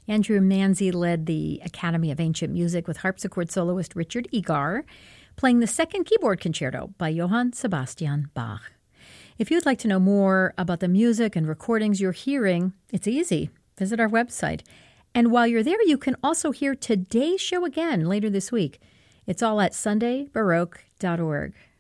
Andrew Manzi led the Academy of Ancient Music with harpsichord soloist Richard Egar, playing the second keyboard concerto by Johann Sebastian Bach. If you'd like to know more about the music and recordings you're hearing, it's easy. Visit our website. And while you're there, you can also hear today's show again later this week. It's all at sundaybaroque.org.